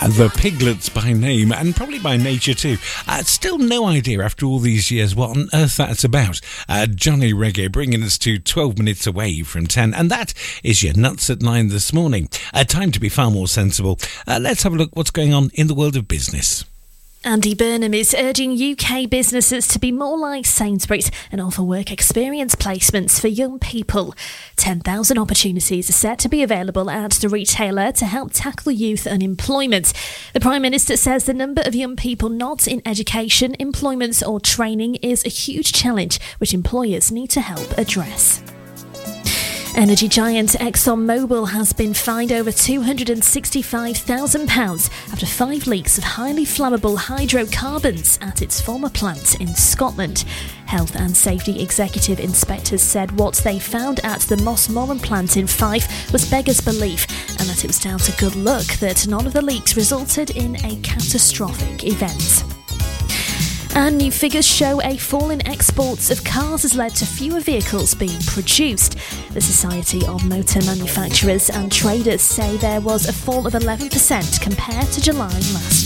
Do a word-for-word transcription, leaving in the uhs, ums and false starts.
The Piglets by name, and probably by nature too. Uh, still no idea after all these years what on earth that's about. Uh, Johnny Reggae bringing us to twelve minutes away from ten, and that is your Nuts at nine this morning. Uh, time to be far more sensible. Uh, let's have a look what's going on in the world of business. Andy Burnham is urging U K businesses to be more like Sainsbury's and offer work experience placements for young people. ten thousand opportunities are set to be available at the retailer to help tackle youth unemployment. The Prime Minister says the number of young people not in education, employment or training is a huge challenge which employers need to help address. Energy giant ExxonMobil has been fined over two hundred sixty-five thousand pounds after five leaks of highly flammable hydrocarbons at its former plant in Scotland. Health and Safety Executive Inspectors said what they found at the Mossmoran plant in Fife was beggars belief, and that it was down to good luck that none of the leaks resulted in a catastrophic event. And new figures show a fall in exports of cars has led to fewer vehicles being produced. The Society of Motor Manufacturers and Traders say there was a fall of eleven percent compared to July last year.